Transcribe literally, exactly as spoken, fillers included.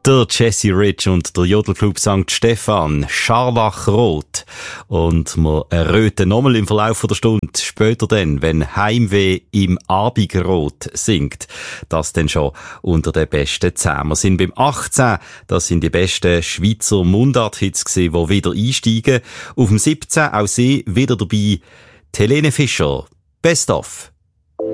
Der Jesse Rich und der Jodelclub Sankt Stephan, Scharlachrot. Und wir erröten nochmal im Verlauf der Stunde, später dann, wenn Heimweh im Abigrot singt. Das dann schon unter den besten zehn. Wir sind beim achtzehn, das sind die besten Schweizer Mundart-Hits gewesen, die wieder einsteigen. Auf dem siebzehn, auch sie wieder dabei, Helene Fischer, Best of.